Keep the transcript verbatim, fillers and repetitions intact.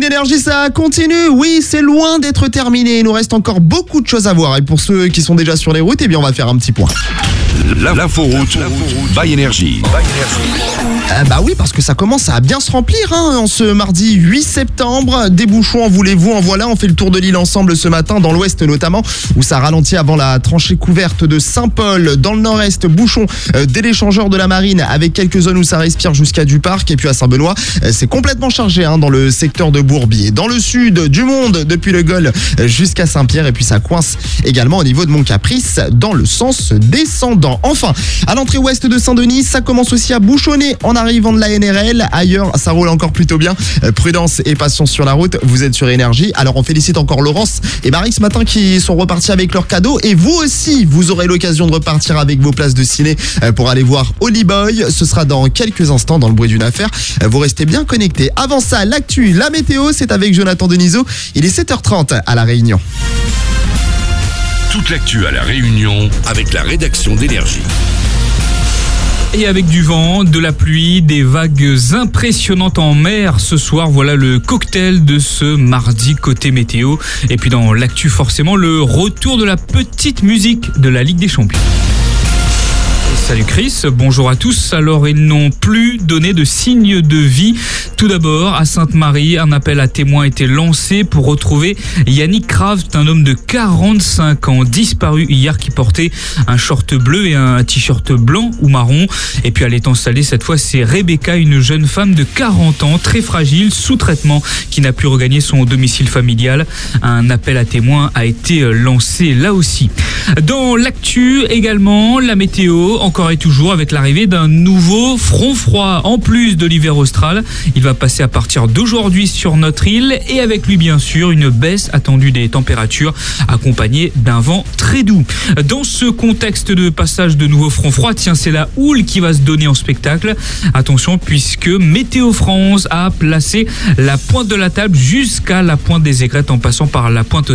Énergie, ça continue. Oui, c'est loin d'être terminé. Il nous reste encore beaucoup de choses à voir. Et pour ceux qui sont déjà sur les routes, eh bien, on va faire un petit point. L'inforoute by Énergie. Ah bah oui, parce que ça commence à bien se remplir hein, en ce mardi huit septembre. Des bouchons, en voulez-vous, en voilà. On fait le tour de l'île ensemble ce matin, dans l'ouest notamment, où ça ralentit avant la tranchée couverte de Saint-Paul. Dans le nord-est, bouchons euh, dès l'échangeur de la Marine, avec quelques zones où ça respire jusqu'à Duparc. Et puis à Saint-Benoît, euh, c'est complètement chargé hein, dans le secteur de Bourbier. Dans le sud, du monde, depuis le Gol euh, jusqu'à Saint-Pierre. Et puis ça coince également au niveau de Mont-Caprice, dans le sens descendant. Enfin, à l'entrée ouest de Saint-Denis, ça commence aussi à bouchonner en arrivant de la N R L. Ailleurs, ça roule encore plutôt bien. Euh, prudence et patience sur la route. Vous êtes sur Énergie. Alors, on félicite encore Laurence et Marie ce matin qui sont repartis avec leurs cadeaux. Et vous aussi, vous aurez l'occasion de repartir avec vos places de ciné euh, pour aller voir Holly Boy. Ce sera dans quelques instants dans le bruit d'une affaire. Euh, vous restez bien connectés. Avant ça, l'actu, la météo, c'est avec Jonathan Denisot. Il est sept heures trente à La Réunion. Toute l'actu à La Réunion avec la rédaction d'Énergie. Et avec du vent, de la pluie, des vagues impressionnantes en mer ce soir, voilà le cocktail de ce mardi côté météo. Et puis dans l'actu forcément, le retour de la petite musique de la Ligue des Champions. Salut Chris, bonjour à tous. Alors ils n'ont plus donné de signe de vie. Tout d'abord, à Sainte-Marie, un appel à témoins a été lancé pour retrouver Yannick Kraft, un homme de quarante-cinq ans disparu hier qui portait un short bleu et un t-shirt blanc ou marron. Et puis elle est installée cette fois, c'est Rebecca, une jeune femme de quarante ans, très fragile, sous traitement, qui n'a plus regagné son domicile familial. Un appel à témoins a été lancé là aussi. Dans l'actu également, la météo, encore et toujours avec l'arrivée d'un nouveau front froid. En plus de l'hiver austral, il va passer à partir d'aujourd'hui sur notre île et avec lui bien sûr une baisse attendue des températures accompagnée d'un vent très doux. Dans ce contexte de passage de nouveau front froid, tiens, c'est la houle qui va se donner en spectacle. Attention puisque Météo France a placé la pointe de la table jusqu'à la pointe des aigrettes en passant par la pointe